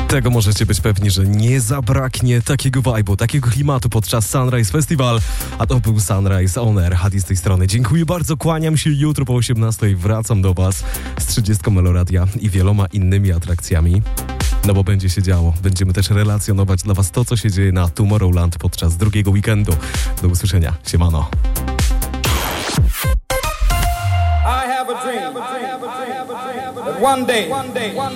Tego możecie być pewni, że nie zabraknie takiego vibe'u, takiego klimatu podczas Sunrise Festival, a to był Sunrise On Air. Hadi z tej strony. Dziękuję bardzo, kłaniam się. Jutro po 18:00 wracam do Was z 30 Meloradia i wieloma innymi atrakcjami. No bo będzie się działo. Będziemy też relacjonować dla Was to, co się dzieje na Tomorrowland podczas drugiego weekendu. Do usłyszenia. Siemano. I have a dream that one day